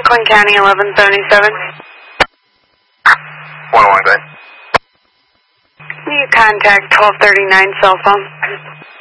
Quinn County, 1177. 101, go ahead. You contact 1239 cell phone.